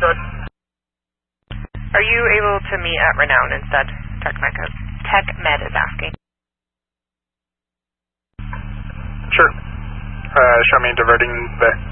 Good. Are you able to meet at Renown instead? TechMed is asking. Sure. Show me diverting the